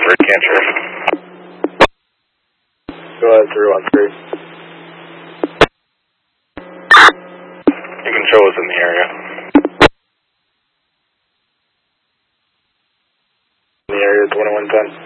Rick Cantor. Go ahead, 313. You can show us in the area. In the area, 2110.